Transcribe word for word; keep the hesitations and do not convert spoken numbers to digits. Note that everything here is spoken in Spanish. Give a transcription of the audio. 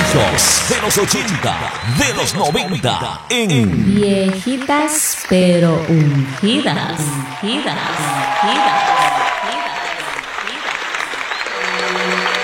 clásicos de los ochenta, de los noventa, en Viejitas pero ungidas, ungidas, ungidas.